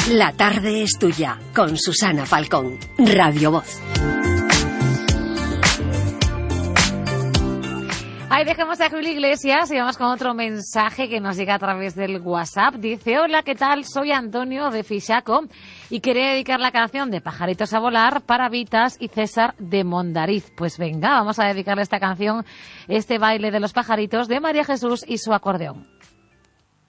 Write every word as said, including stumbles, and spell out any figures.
La tarde es tuya, con Susana Falcón, Radio Voz. Ahí dejemos a Julio Iglesias y vamos con otro mensaje que nos llega a través del WhatsApp. Dice: hola, ¿qué tal? Soy Antonio de Fixaco y quería dedicar la canción de Pajaritos a volar para Vitas y César de Mondariz. Pues venga, vamos a dedicarle esta canción, este baile de los pajaritos de María Jesús y su acordeón.